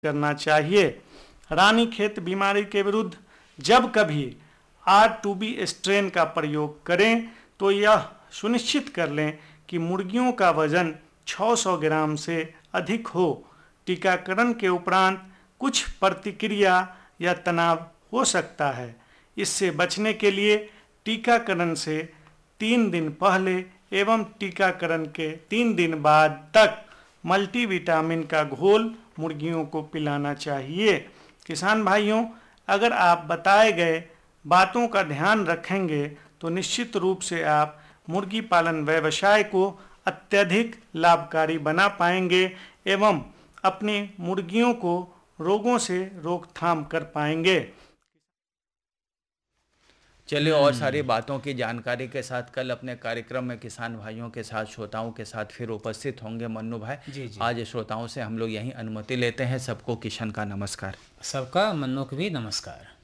करना चाहिए। रानीखेत बीमारी के विरुद्ध जब कभी R2B स्ट्रेन का प्रयोग करें तो यह सुनिश्चित कर लें कि मुर्गियों का वजन 600 ग्राम से अधिक हो। टीकाकरण के उपरांत कुछ प्रतिक्रिया या तनाव हो सकता है। इससे बचने के लिए टीकाकरण से 3 दिन पहले एवं टीकाकरण के 3 दिन बाद तक मल्टीविटामिन का घोल मुर्गियों को पिलाना चाहिए। किसान भाइयों, अगर आप बताए गए बातों का ध्यान रखेंगे तो निश्चित रूप से आप मुर्गी पालन व्यवसाय को अत्यधिक लाभकारी बना पाएंगे एवं अपनी मुर्गियों को रोगों से रोकथाम कर पाएंगे। चलिए, और सारी बातों की जानकारी के साथ कल अपने कार्यक्रम में किसान भाइयों के साथ, श्रोताओं के साथ फिर उपस्थित होंगे मन्नू भाई। जी। आज श्रोताओं से हम लोग यहीं अनुमति लेते हैं। सबको किशन का नमस्कार। सबका मन्नू को भी नमस्कार।